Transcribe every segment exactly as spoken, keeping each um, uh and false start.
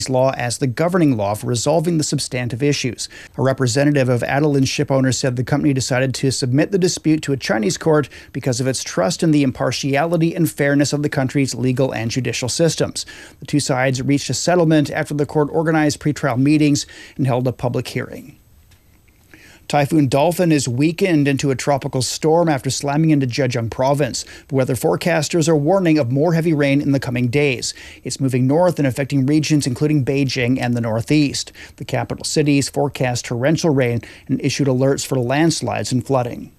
law as the governing law for resolving the substantive issues. A representative of Adeline Shipowner said the company decided to submit the dispute to a Chinese court because of its trust in the impartiality and fairness of the country's legal and judicial systems. The two sides reached a settlement after the court organized pretrial meetings and held a public hearing. Typhoon Dolphin is weakened into a tropical storm after slamming into Zhejiang province. But weather forecasters are warning of more heavy rain in the coming days. It's moving north and affecting regions including Beijing and the northeast. The capital cities forecast torrential rain and issued alerts for landslides and flooding.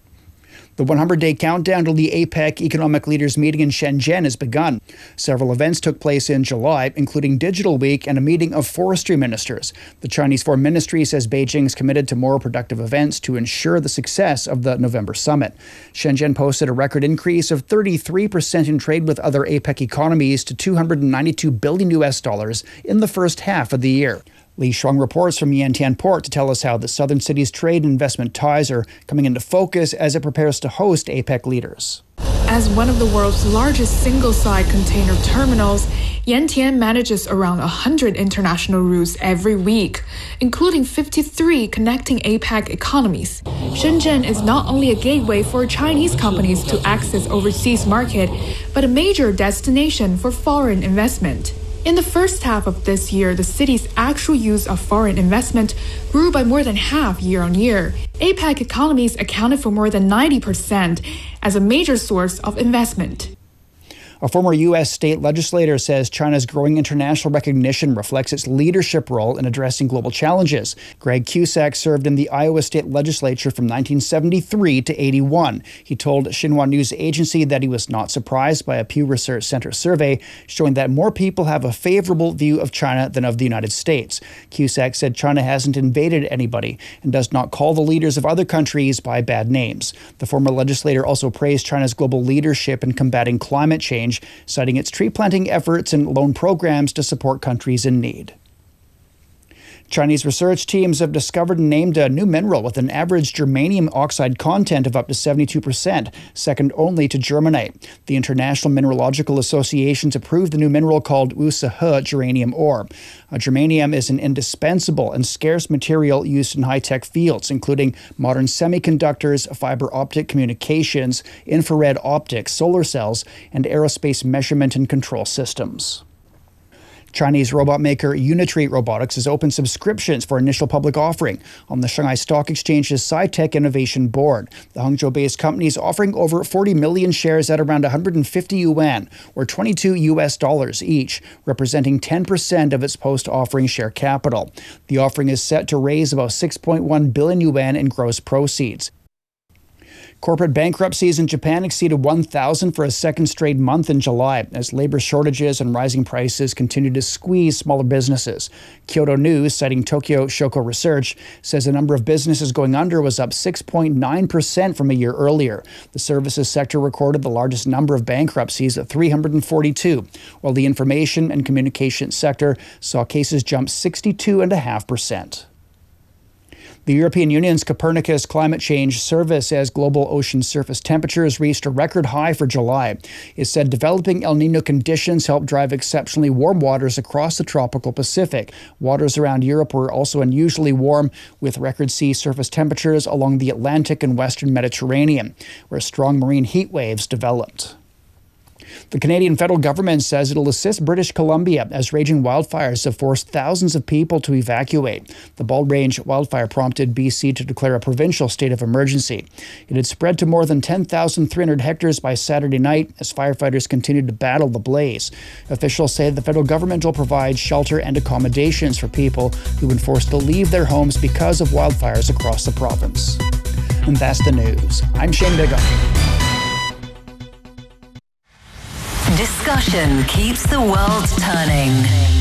The one hundred day countdown to the APEC Economic Leaders Meeting in Shenzhen has begun. Several events took place in July, including Digital Week and a meeting of forestry ministers. The Chinese Foreign Ministry says Beijing is committed to more productive events to ensure the success of the November summit. Shenzhen posted a record increase of thirty-three percent in trade with other APEC economies to two hundred ninety-two billion U S dollars in the first half of the year. Li Shuang reports from Yantian Port to tell us how the southern city's trade and investment ties are coming into focus as it prepares to host APEC leaders. As one of the world's largest single-side container terminals, Yantian manages around one hundred international routes every week, including fifty-three connecting APEC economies. Shenzhen is not only a gateway for Chinese companies to access overseas market, but a major destination for foreign investment. In the first half of this year, the city's actual use of foreign investment grew by more than half year on year. APEC economies accounted for more than ninety percent as a major source of investment. A former U S state legislator says China's growing international recognition reflects its leadership role in addressing global challenges. Greg Cusack served in the Iowa State Legislature from nineteen seventy-three to eighty-one. He told Xinhua News Agency that he was not surprised by a Pew Research Center survey showing that more people have a favorable view of China than of the United States. Cusack said China hasn't invaded anybody and does not call the leaders of other countries by bad names. The former legislator also praised China's global leadership in combating climate change, citing its tree planting efforts and loan programs to support countries in need. Chinese research teams have discovered and named a new mineral with an average germanium oxide content of up to seventy-two percent, second only to germanite. The International Mineralogical Association's approved the new mineral called Wusehe germanium ore. Uh, germanium is an indispensable and scarce material used in high-tech fields, including modern semiconductors, fiber optic communications, infrared optics, solar cells, and aerospace measurement and control systems. Chinese robot maker Unitree Robotics has opened subscriptions for initial public offering on the Shanghai Stock Exchange's SciTech Innovation Board. The Hangzhou-based company is offering over forty million shares at around one hundred fifty yuan, or twenty-two U S dollars each, representing ten percent of its post-offering share capital. The offering is set to raise about six point one billion yuan in gross proceeds. Corporate bankruptcies in Japan exceeded one thousand for a second straight month in July, as labor shortages and rising prices continue to squeeze smaller businesses. Kyodo News, citing Tokyo Shoko Research, says the number of businesses going under was up six point nine percent from a year earlier. The services sector recorded the largest number of bankruptcies at three hundred forty-two, while the information and communication sector saw cases jump sixty-two point five percent. The European Union's Copernicus Climate Change Service says global ocean surface temperatures reached a record high for July. It said developing El Niño conditions helped drive exceptionally warm waters across the tropical Pacific. Waters around Europe were also unusually warm, with record sea surface temperatures along the Atlantic and Western Mediterranean, where strong marine heat waves developed. The Canadian federal government says it'll assist British Columbia as raging wildfires have forced thousands of people to evacuate. The Bald Range wildfire prompted B C to declare a provincial state of emergency. It had spread to more than ten thousand three hundred hectares by Saturday night as firefighters continued to battle the blaze. Officials say the federal government will provide shelter and accommodations for people who've been forced to leave their homes because of wildfires across the province. And that's the news. I'm Shane Bigham. Discussion keeps the world turning.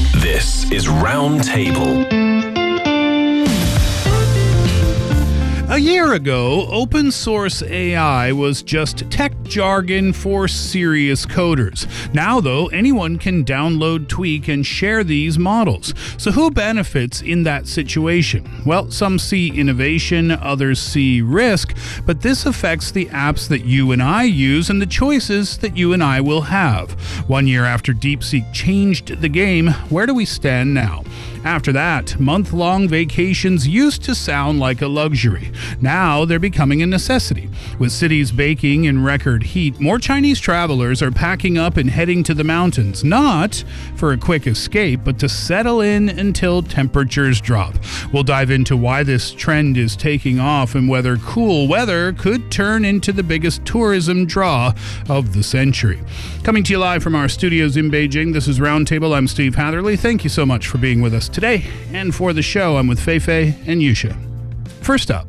This is Roundtable. A year ago, open source A I was just tech jargon for serious coders. Now, though, anyone can download, tweak, and share these models. So who benefits in that situation? Well, some see innovation, others see risk, but this affects the apps that you and I use and the choices that you and I will have. One year after DeepSeek changed the game, where do we stand now? After that, month-long vacations used to sound like a luxury. Now they're becoming a necessity. With cities baking in record heat, more Chinese travelers are packing up and heading to the mountains, not for a quick escape, but to settle in until temperatures drop. We'll dive into why this trend is taking off and whether cool weather could turn into the biggest tourism draw of the century. Coming to you live from our studios in Beijing, this is Roundtable. I'm Steve Hatherley. Thank you so much for being with us today. And for the show, I'm with Feifei and Yusha. First up,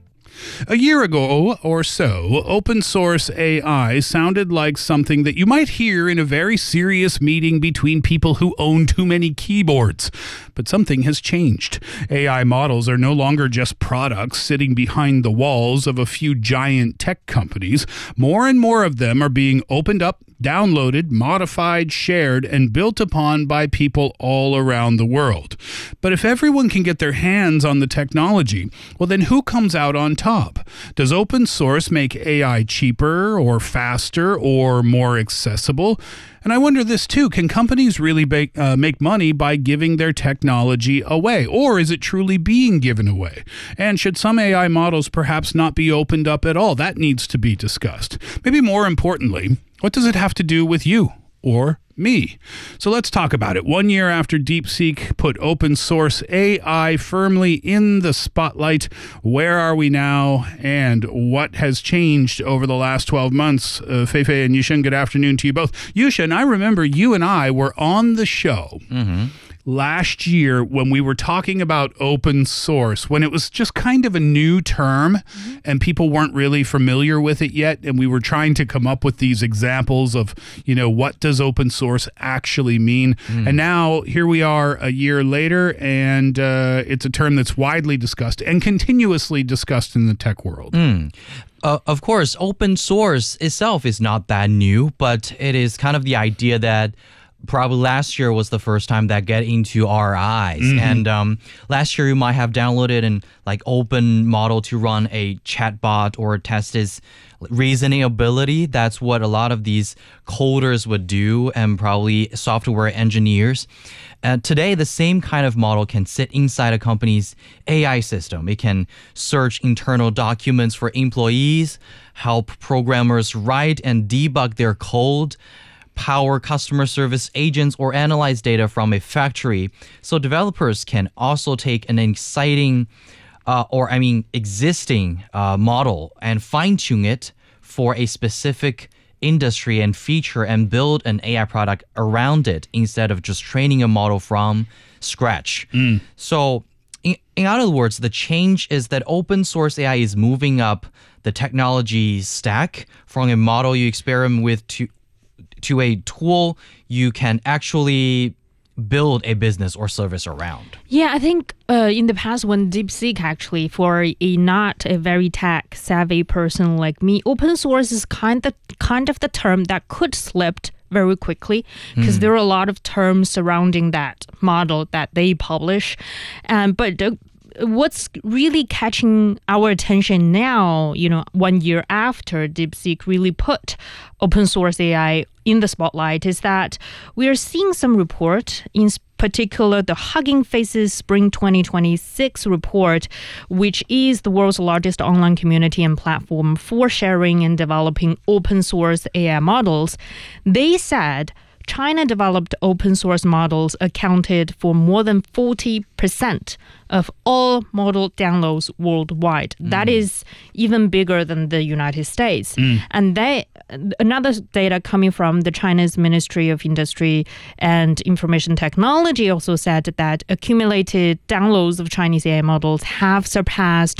a year ago or so, open source A I sounded like something that you might hear in a very serious meeting between people who own too many keyboards. But something has changed. A I models are no longer just products sitting behind the walls of a few giant tech companies. More and more of them are being opened up, downloaded, modified, shared, and built upon by people all around the world. But if everyone can get their hands on the technology, well, then who comes out on top? Does open source make A I cheaper or faster or more accessible? And I wonder this too, can companies really ba- uh, make money by giving their technology away? Or is it truly being given away? And should some A I models perhaps not be opened up at all? That needs to be discussed. Maybe more importantly, what does it have to do with you or me? So let's talk about it. One year after DeepSeek put open source A I firmly in the spotlight, where are we now and what has changed over the last twelve months? Uh, Feifei and Yushin, good afternoon to you both. Yushin, I remember you and I were on the show mm-hmm. last year when we were talking about open source, when it was just kind of a new term mm-hmm. and people weren't really familiar with it yet. And we were trying to come up with these examples of, you know, what does open source actually mean? Mm. And now here we are a year later, and uh, it's a term that's widely discussed and continuously discussed in the tech world. Mm. Uh, of course, open source itself is not that new, but it is kind of the idea that probably last year was the first time that get into our eyes. Mm-hmm. And um, last year you might have downloaded an like open model to run a chatbot or test its reasoning ability. That's what a lot of these coders would do, and probably software engineers. Uh, today, the same kind of model can sit inside a company's A I system. It can search internal documents for employees, help programmers write and debug their code, power customer service agents, or analyze data from a factory. So developers can also take an exciting, uh, or I mean existing uh, model and fine-tune it for a specific industry and feature and build an A I product around it instead of just training a model from scratch. Mm. So in, in other words, the change is that open source A I is moving up the technology stack from a model you experiment with to to a tool you can actually build a business or service around. Yeah, I think uh, in the past when DeepSeek actually, for a not a very tech savvy person like me, open source is kind of kind of the term that could slip very quickly because mm. there are a lot of terms surrounding that model that they publish. Um, but uh, what's really catching our attention now, you know, one year after DeepSeek really put open source A I in the spotlight, is that we are seeing some report, in particular the Hugging Faces Spring twenty twenty-six report, which is the world's largest online community and platform for sharing and developing open source A I models. They said China-developed open-source models accounted for more than forty percent of all model downloads worldwide. Mm. That is even bigger than the United States. Mm. And they, another data coming from the China's Ministry of Industry and Information Technology also said that accumulated downloads of Chinese A I models have surpassed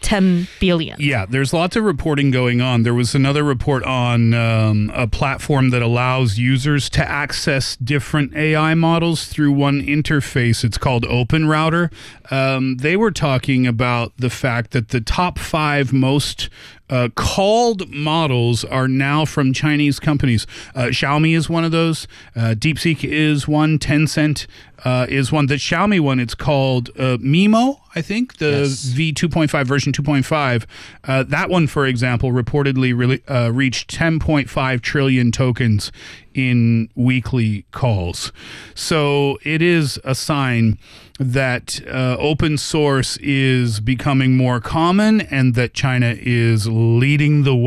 ten billion. Yeah, there's lots of reporting going on. There was another report on um, a platform that allows users to access different A I models through one interface. It's called OpenRouter. Um, they were talking about the fact that the top five most uh, called models are now from Chinese companies. Uh, Xiaomi is one of those. Uh, DeepSeek is one. Tencent uh, is one. The Xiaomi one, it's called uh, Mimo, I think, the Yes. V two point five version two point five. Uh, that one, for example, reportedly really, uh, reached ten point five trillion tokens in weekly calls. So it is a sign that uh, open source is becoming more common and that China is leading the way.